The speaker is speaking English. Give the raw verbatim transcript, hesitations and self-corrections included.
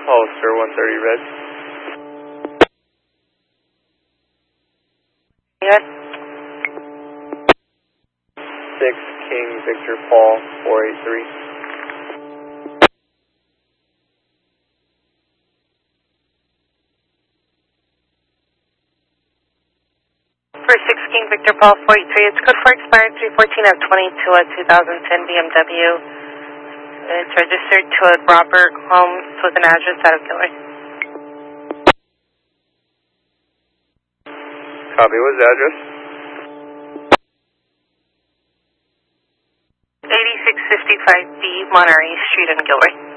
Hollister one thirty red. Yes. six King Victor Paul four eight three. For six King Victor Paul four eight three, it's code for expired three fourteen of twenty-two, a two thousand ten B M W. It's registered to a Robert Holmes with an address out of Gilroy. Copy, what's the address? eighty-six fifty-five B Monterey Street in Gilroy.